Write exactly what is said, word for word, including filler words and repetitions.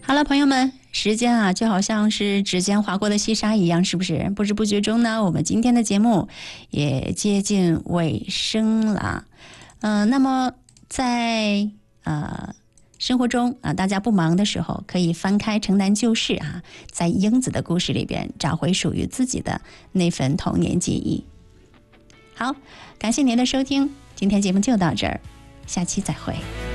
好了，朋友们，时间啊就好像是指尖划过的细沙一样，是不是？不知不觉中呢，我们今天的节目也接近尾声了。嗯、呃，那么在呃生活中啊，大家不忙的时候，可以翻开《城南旧事》啊，在英子的故事里边找回属于自己的那份童年记忆。好，感谢您的收听，今天节目就到这儿，下期再会。